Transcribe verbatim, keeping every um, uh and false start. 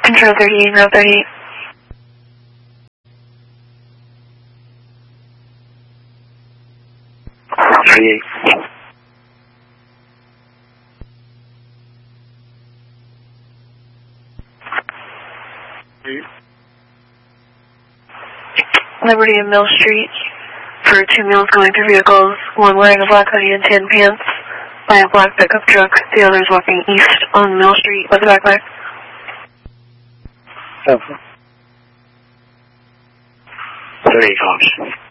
Control thirty-eight, Route thirty-eight. thirty-eight. Liberty and Mill Street for two males going through vehicles, one wearing a black hoodie and tan pants by a black pickup truck, the other is walking east on Mill Street with a backpack. Seven. thirty-eight, College.